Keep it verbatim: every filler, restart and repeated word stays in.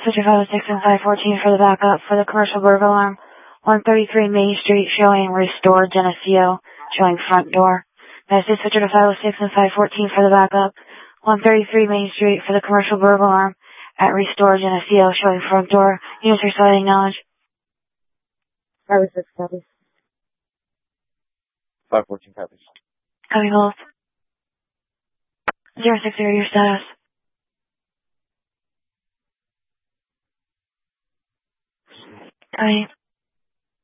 Switcher five oh six and five fourteen for the backup for the commercial burglar alarm. one thirty-three Main Street showing Restore Geneseo, showing front door. Message switcher to five oh six and five fourteen for the backup. one thirty-three Main Street for the commercial burglar alarm at Restore Geneseo, showing front door. Units responding, acknowledge. five oh six copies. five fourteen copies. Copy both. zero six zero, your status. Copy.